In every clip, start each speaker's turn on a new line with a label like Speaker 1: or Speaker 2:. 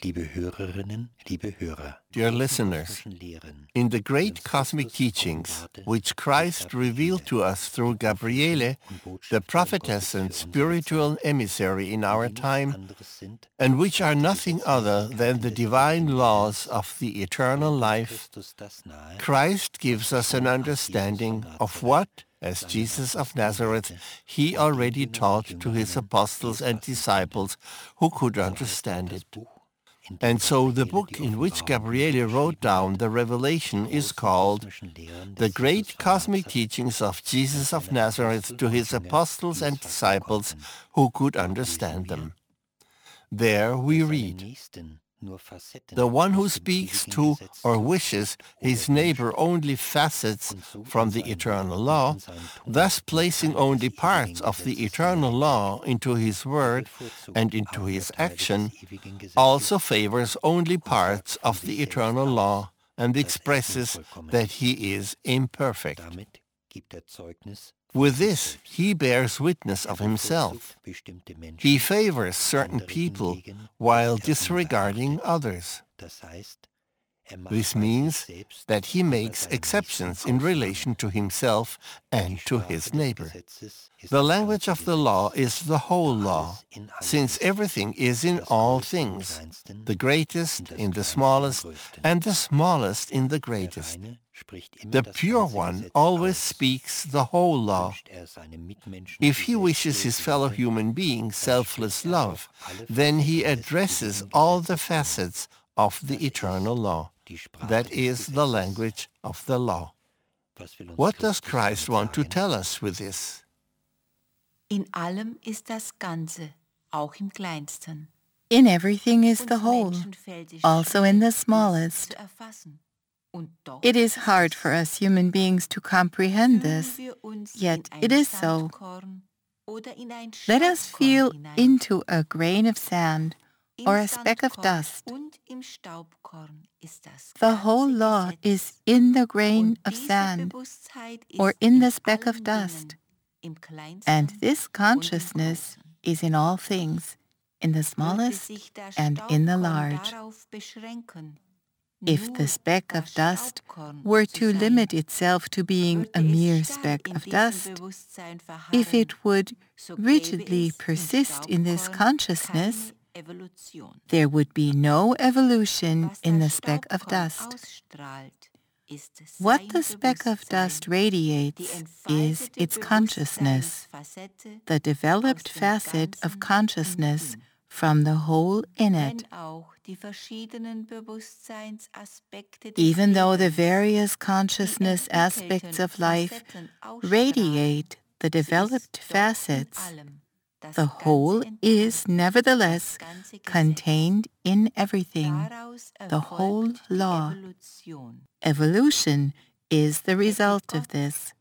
Speaker 1: Dear listeners, in the great cosmic teachings, which Christ revealed to us through Gabriele, the prophetess and spiritual emissary in our time, and which are nothing other than the divine laws of the eternal life, Christ gives us an understanding of what, as Jesus of Nazareth, he already taught to his apostles and disciples who could understand it. And so the book in which Gabriele wrote down the revelation is called The Great Cosmic Teachings of Jesus of Nazareth to His Apostles and Disciples Who Could Understand Them. There we read, the one who speaks to or wishes his neighbor only facets from the eternal law, thus placing only parts of the eternal law into his word and into his action, also favors only parts of the eternal law and expresses that he is imperfect. With this, he bears witness of himself. He favors certain people while disregarding others. This means that he makes exceptions in relation to himself and to his neighbor. The language of the law is the whole law, since everything is in all things, the greatest in the smallest, and the smallest in the greatest. The Pure One always speaks the whole law. If he wishes his fellow human being selfless love, then he addresses all the facets of the eternal law. That is the language of the law. What does Christ want to tell us with this?
Speaker 2: In allem ist das Ganze, auch im Kleinsten.
Speaker 3: In everything is the whole, also in the smallest. It is hard for us human beings to comprehend this, yet it is so. Let us feel into a grain of sand or a speck of dust. The whole law is in the grain of sand or in the speck of dust, and this consciousness is in all things, in the smallest and in the large. If the speck of dust were to limit itself to being a mere speck of dust, if it would rigidly persist in this consciousness, there would be no evolution in the speck of dust. What the speck of dust radiates is its consciousness, the developed facet of consciousness from the whole in it. Even though the various consciousness aspects of life radiate the developed facets, the whole is nevertheless contained in everything, the whole law. Evolution is the result of this.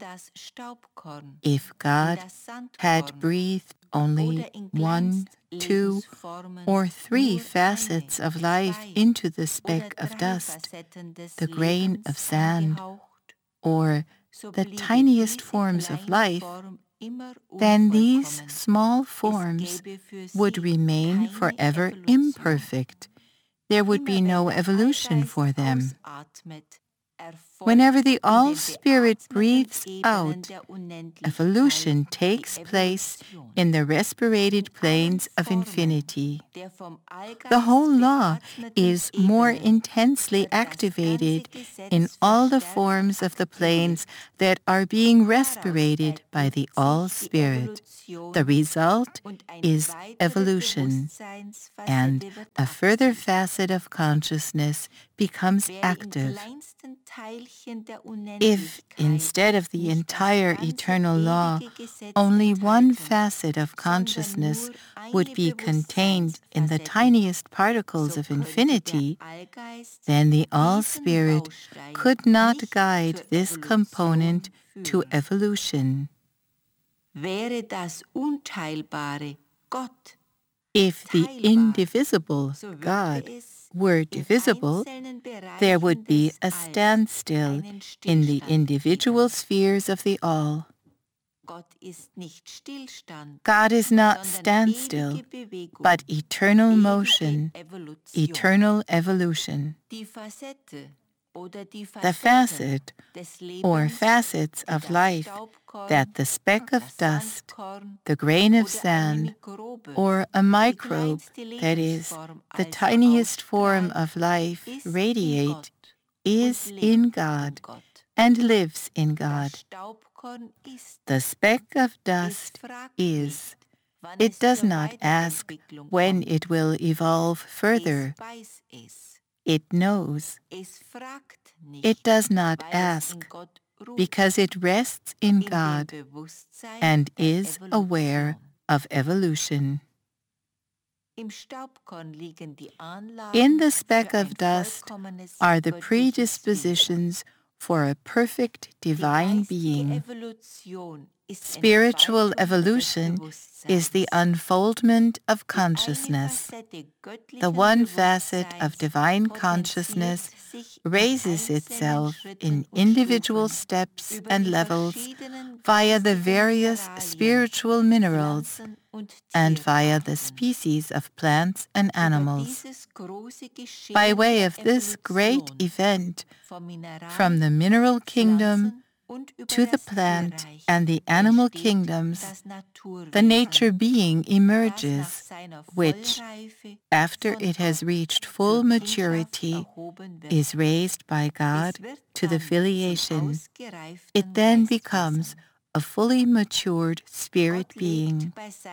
Speaker 3: If God had breathed only 1, 2, or 3 facets of life into the speck of dust, the grain of sand, or the tiniest forms of life, then these small forms would remain forever imperfect. There would be no evolution for them. Whenever the All-Spirit breathes out, evolution takes place in the respirated planes of infinity. The whole law is more intensely activated in all the forms of the planes that are being respirated by the All-Spirit. The result is evolution, and a further facet of consciousness becomes active. If, instead of the entire eternal law, only one facet of consciousness would be contained in the tiniest particles of infinity, then the All-Spirit could not guide this component to evolution.
Speaker 2: Wäre das Unteilbare Gott.
Speaker 3: If the indivisible God were divisible, there would be a standstill in the individual spheres of the all. God is not standstill, but eternal motion, eternal evolution. The facet or facets of life that the speck of dust, the grain of sand, or a microbe, that is, the tiniest form of life, radiate, is in God and lives in God. The speck of dust is. It does not ask when it will evolve further. It knows. It does not ask because it rests in God and is aware of evolution. In the speck of dust are the predispositions for a perfect divine being. Spiritual evolution is the unfoldment of consciousness. The one facet of divine consciousness raises itself in individual steps and levels via the various spiritual minerals and via the species of plants and animals. By way of this great event, from the mineral kingdom to the plant and the animal kingdoms, the nature being emerges, which, after it has reached full maturity, is raised by God to the filiation. It then becomes a fully matured spirit being.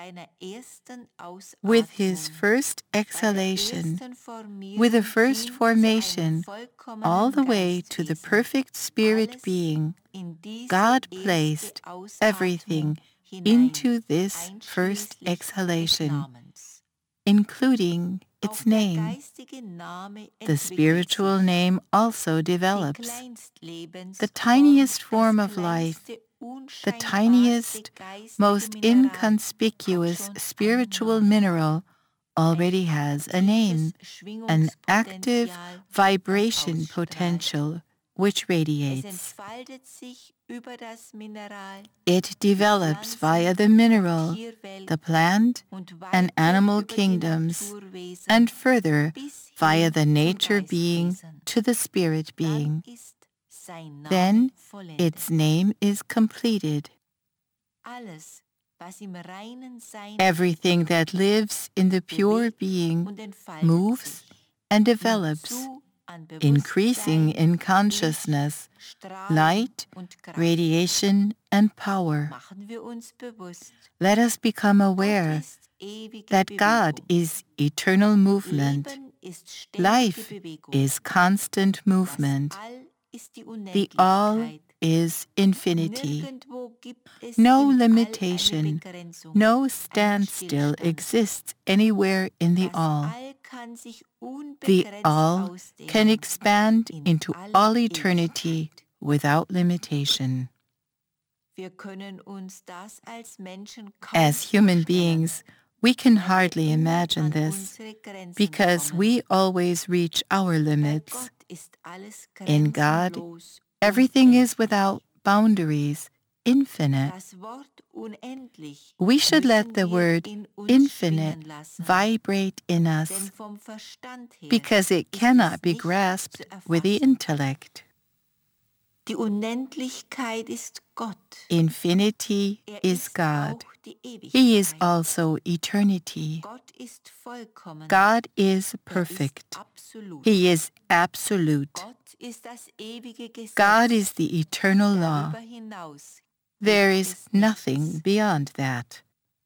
Speaker 3: With his first exhalation, with the first formation, all the way to the perfect spirit being, God placed everything into this first exhalation, including its name. The spiritual name also develops. The tiniest form of life, the tiniest, most inconspicuous spiritual mineral already has a name, an active vibration potential which radiates. It develops via the mineral, the plant and animal kingdoms, and further via the nature being to the spirit being. Then its name is completed. Everything that lives in the pure being moves and develops, increasing in consciousness, light, radiation, and power. Let us become aware that God is eternal movement. Life is constant movement. The all is infinity. No limitation, no standstill exists anywhere in the all. The all can expand into all eternity without limitation. As human beings, we can hardly imagine this because we always reach our limits. In God, everything is without boundaries, infinite. We should let the word infinite vibrate in us because it cannot be grasped with the intellect. Infinity is God. He is also eternity. God is perfect. He is absolute. God is the eternal law. There is nothing beyond that.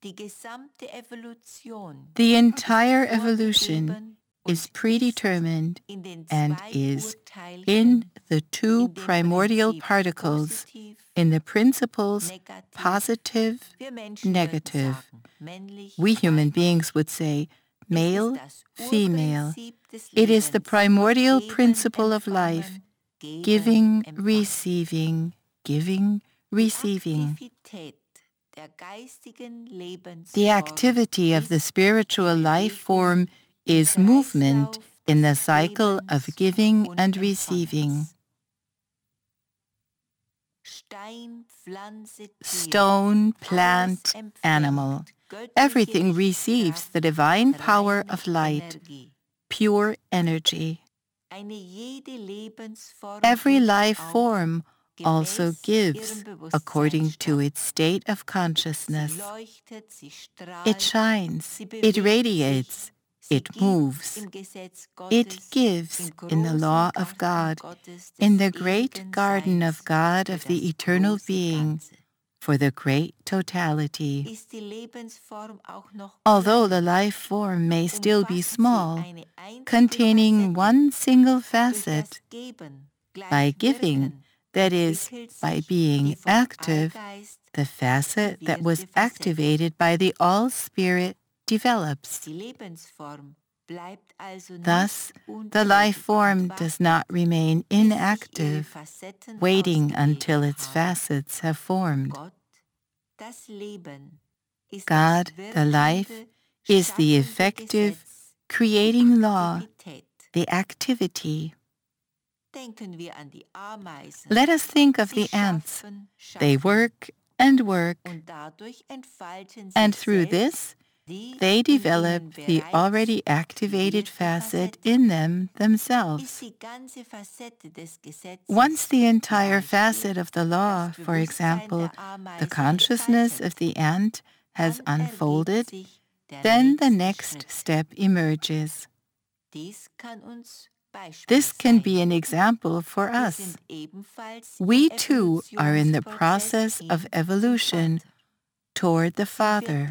Speaker 3: The entire evolution is predetermined and is in the two primordial particles in the principles positive, negative. We human beings would say male, female. It is the primordial principle of life, giving, receiving, giving, receiving. The activity of the spiritual life form is movement in the cycle of giving and receiving. stone, plant, animal. Everything receives the divine power of light, pure energy. Every life form also gives according to its state of consciousness. It shines, it radiates, it moves. It gives in the law of God, in the great garden of God of the eternal being, for the great totality. Although the life form may still be small, containing one single facet, by giving, that is, by being active, the facet that was activated by the All-Spirit develops. Thus, the life form does not remain inactive, waiting until its facets have formed. God, the life, is the effective, creating law, the activity. Let us think of the ants. They work and work, and through this, they develop the already activated facet in them themselves. Once the entire facet of the law, for example, the consciousness of the ant, has unfolded, then the next step emerges. This can be an example for us. We too are in the process of evolution toward the Father.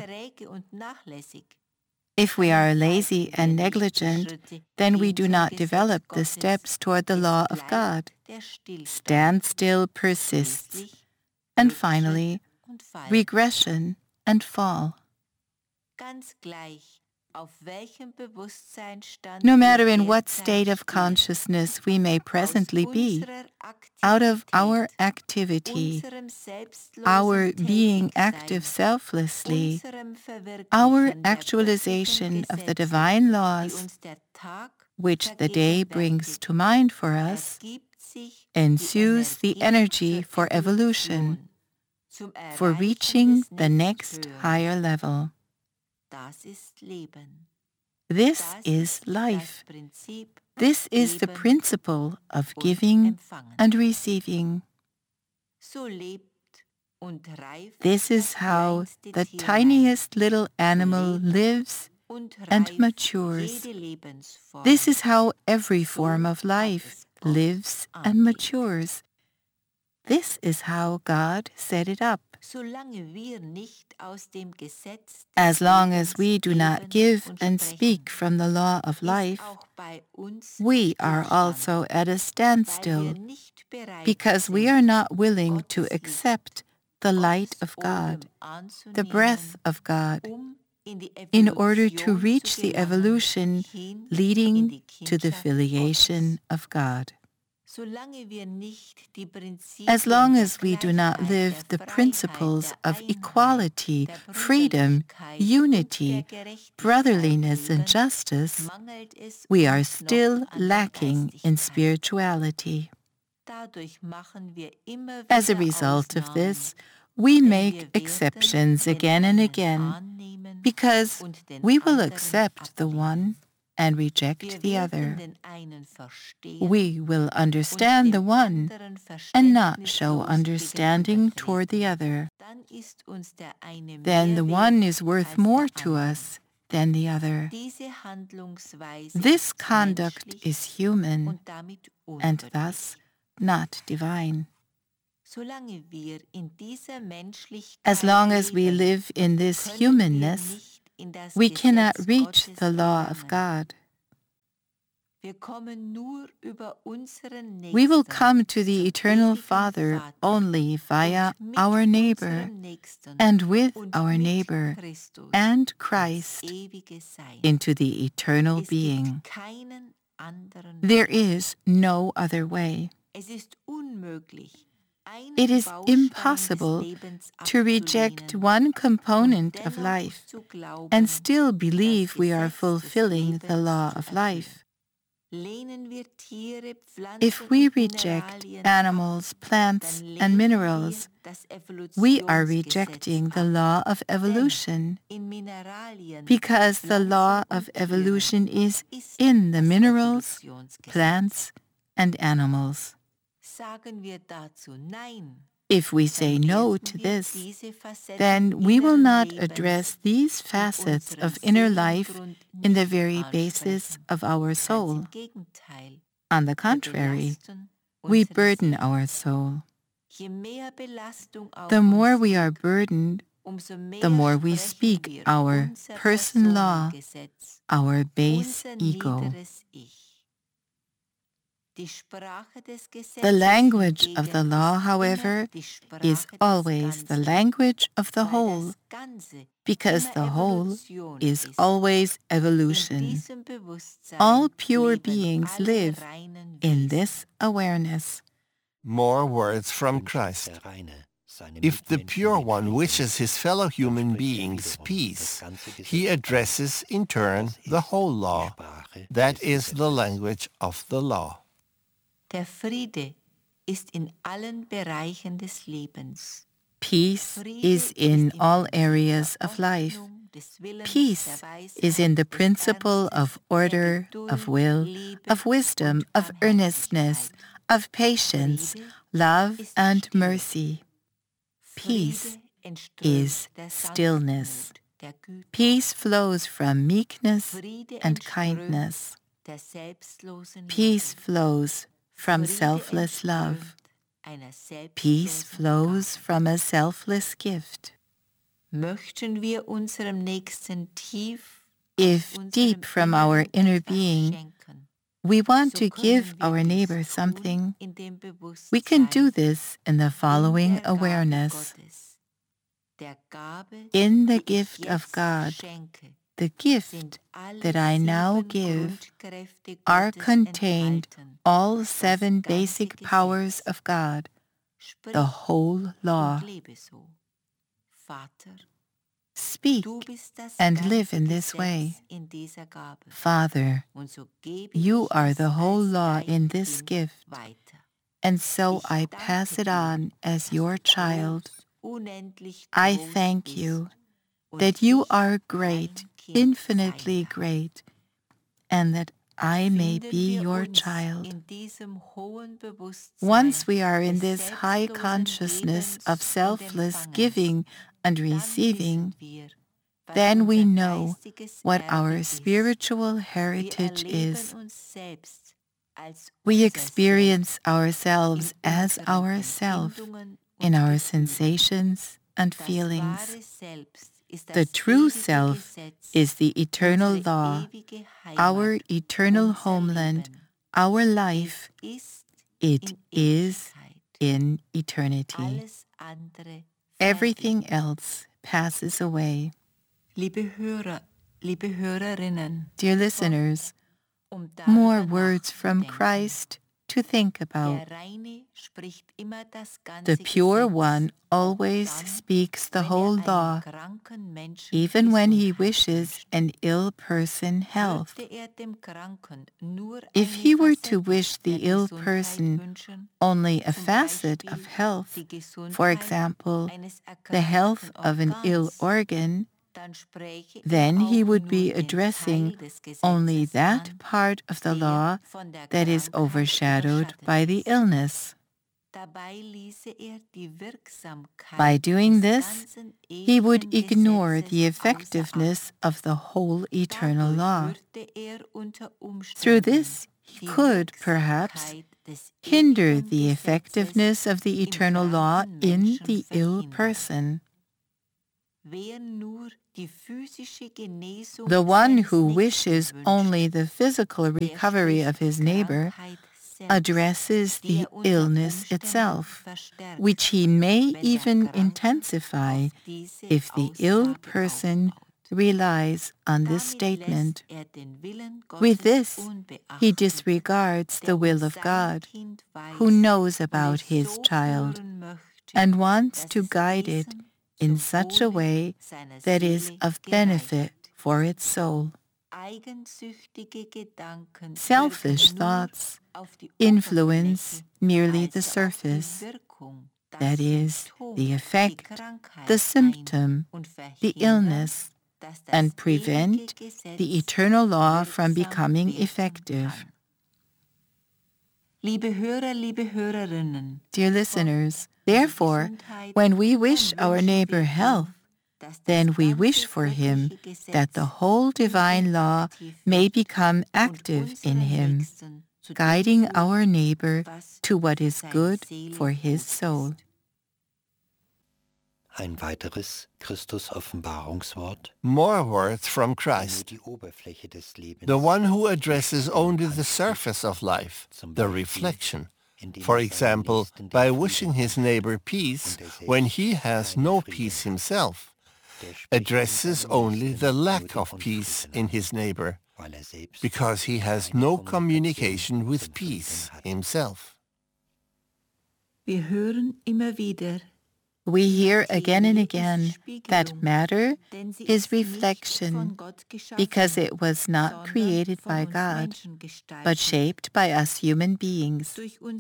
Speaker 3: If we are lazy and negligent, then we do not develop the steps toward the law of God. Standstill persists, and finally, regression and fall. No matter in what state of consciousness we may presently be, out of our activity, our being active selflessly, our actualization of the divine laws, which the day brings to mind for us, ensues the energy for evolution, for reaching the next higher level. This is life. This is the principle of giving and receiving. This is how the tiniest little animal lives and matures. This is how every form of life lives and matures. This is how God set it up. As long as we do not give and speak from the law of life, we are also at a standstill because we are not willing to accept the light of God, the breath of God, in order to reach the evolution leading to the filiation of God. As long as we do not live the principles of equality, freedom, unity, brotherliness, and justice, we are still lacking in spirituality. As a result of this, we make exceptions again and again, because we will accept the one and reject the other. We will understand the one and not show understanding toward the other. Then the one is worth more to us than the other. This conduct is human and thus not divine. As long as we live in this humanness, we cannot reach the law of God. We will come to the Eternal Father only via our neighbor, and with our neighbor and Christ into the eternal being. There is no other way. It is impossible to reject one component of life and still believe we are fulfilling the law of life. If we reject animals, plants, and minerals, we are rejecting the law of evolution, because the law of evolution is in the minerals, plants, and animals. If we say no to this, then we will not address these facets of inner life in the very basis of our soul. On the contrary, we burden our soul. The more we are burdened, the more we speak our person law, our base ego. The language of the law, however, is always the language of the whole, because the whole is always evolution. All pure beings live in this awareness.
Speaker 1: More words from Christ. If the Pure One wishes his fellow human beings peace, he addresses in turn the whole law. That is the language of the law.
Speaker 2: Der Friede ist in allen Bereichen des Lebens.
Speaker 3: Peace is in all areas of life. Peace is in the principle of order, of will, of wisdom, of earnestness, of patience, love, and mercy. Peace is stillness. Peace flows from meekness and kindness. Peace flows from selfless love. Peace flows from a selfless gift. If deep from our inner being we want to give our neighbor something, we can do this in the following awareness. In the gift of God, the gift that I now give, are contained all 7 basic powers of God, the whole law. Speak and live in this way. Father, you are the whole law in this gift, and so I pass it on as your child. I thank you that you are great, infinitely great, and that I may be your child. Once we are in this high consciousness of selfless giving and receiving, then we know what our spiritual heritage is. We experience ourselves as ourself in our sensations and feelings. The true self is the eternal law, our eternal homeland, our life. It is in eternity. Everything else passes away.
Speaker 2: Liebe Hörer, liebe Hörerinnen,
Speaker 3: dear listeners, more words from Christ to think about. The Pure One always speaks the whole law, even when he wishes an ill person health. If he were to wish the ill person only a facet of health, for example, the health of an ill organ, then he would be addressing only that part of the law that is overshadowed by the illness. By doing this, he would ignore the effectiveness of the whole eternal law. Through this, he could, perhaps, hinder the effectiveness of the eternal law in the ill person. The one who wishes only the physical recovery of his neighbor addresses the illness itself, which he may even intensify if the ill person relies on this statement. With this, he disregards the will of God, who knows about his child and wants to guide it in such a way that is of benefit for its soul. Selfish thoughts influence merely the surface, that is, the effect, the symptom, the illness, and prevent the eternal law from becoming effective. Dear listeners, therefore, when we wish our neighbor health, then we wish for him that the whole divine law may become active in him, guiding our neighbor to what is good for his soul.
Speaker 4: Ein weiteres Christus-Offenbarungswort.
Speaker 1: More words from Christ. The one who addresses only the surface of life, the reflection. For example, by wishing his neighbor peace when he has no peace himself, addresses only the lack of peace in his neighbor, because he has no communication with peace himself.
Speaker 3: We hear again and again that matter is reflection because it was not created by God, but shaped by us human beings.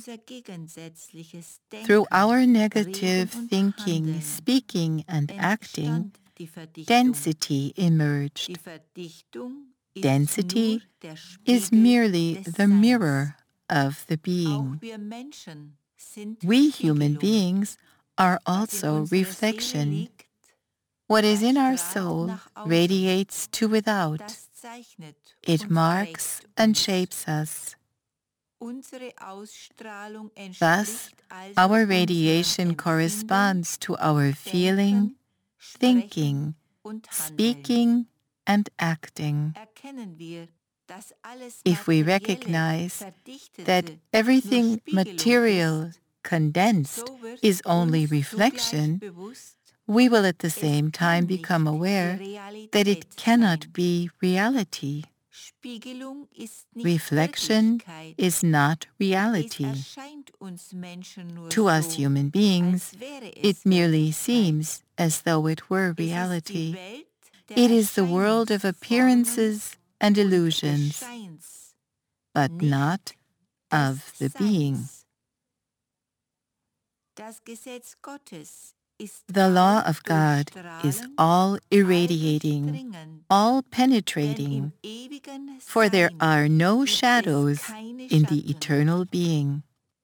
Speaker 3: Through our negative thinking, speaking, and acting, density emerged. Density is merely the mirror of the being. We human beings are also reflection. What is in our soul radiates to without. It marks and shapes us. Thus, our radiation corresponds to our feeling, thinking, speaking, and acting. If we recognize that everything material, condensed, is only reflection, we will at the same time become aware that it cannot be reality. Reflection is not reality. To us human beings, it merely seems as though it were reality. It is the world of appearances and illusions, but not of the being. The law of God is all irradiating, all penetrating, for there are no shadows in the eternal being.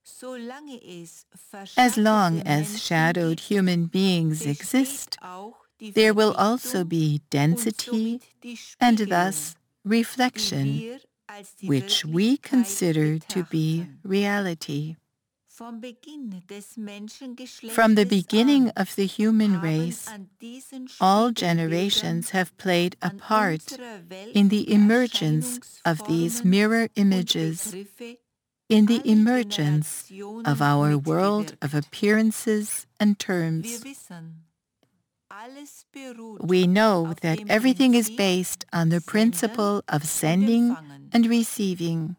Speaker 3: As long as shadowed human beings exist, there will also be density and thus reflection, which we consider to be reality. From the beginning of the human race, all generations have played a part in the emergence of these mirror images, in the emergence of our world of appearances and terms. We know that everything is based on the principle of sending and receiving.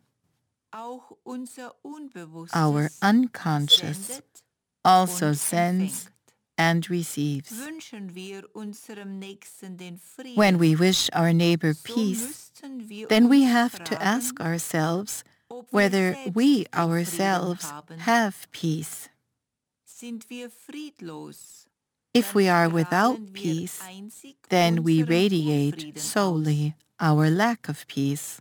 Speaker 3: Our unconscious also sends and receives. When we wish our neighbor peace, then we have to ask ourselves whether we ourselves have peace. If we are without peace, then we radiate solely our lack of peace.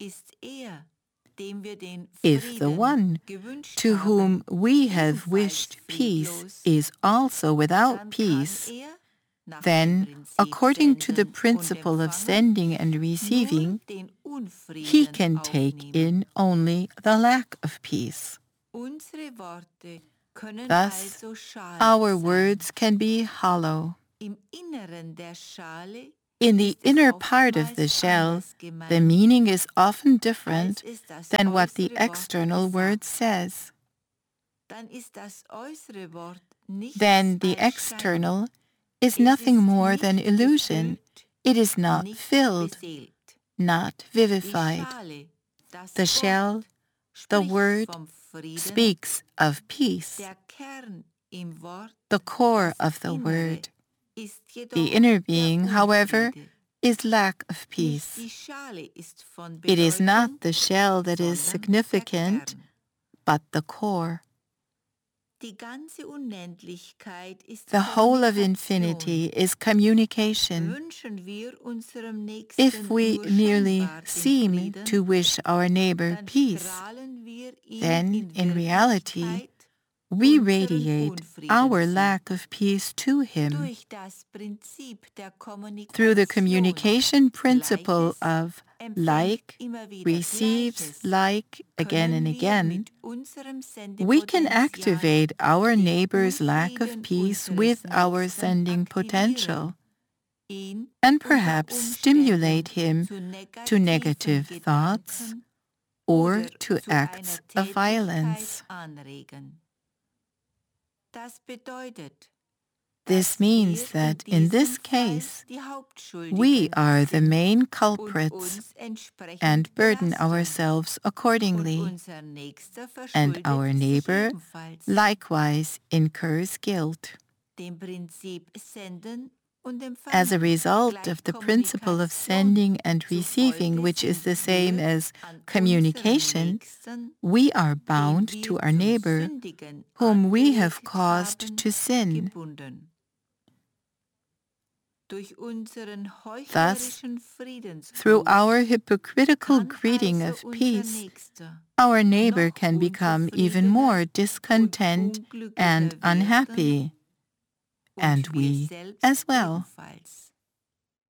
Speaker 3: If the one to whom we have wished peace is also without peace, then, according to the principle of sending and receiving, he can take in only the lack of peace. Thus, our words can be hollow. In the inner part of the shell, the meaning is often different than what the external word says. Then the external is nothing more than illusion. It is not filled, not vivified. The shell, the word, speaks of peace, the core of the word. The inner being, however, is lack of peace. It is not the shell that is significant, but the core. The whole of infinity is communication. If we merely seem to wish our neighbor peace, then in reality, we radiate our lack of peace to him. Through the communication principle of like receives like again and again, we can activate our neighbor's lack of peace with our sending potential and perhaps stimulate him to negative thoughts or to acts of violence. This means that in this case, we are the main culprits and burden ourselves accordingly, and our neighbor likewise incurs guilt. As a result of the principle of sending and receiving, which is the same as communication, we are bound to our neighbor, whom we have caused to sin. Thus, through our hypocritical greeting of peace, our neighbor can become even more discontent and unhappy, and we as well.